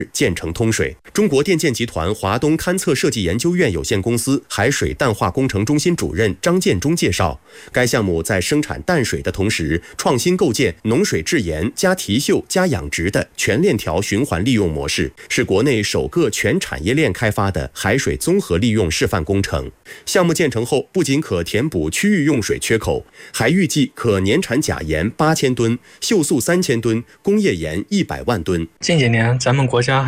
建成通水。中国电建集团华东勘测设计研究院有限公司海水淡化工程中心主任张建忠介绍，该项目在生产淡水的同时，创新构建浓水制盐加提秀加养殖的全链条循环利用模式，是国内首个全产业链开发的海水综合利用示范工程。项目建成后，不仅可填补区域用水缺口，还预计可年产钾盐8000吨、秀素3000吨、工业盐100万吨。 近几年，咱们国家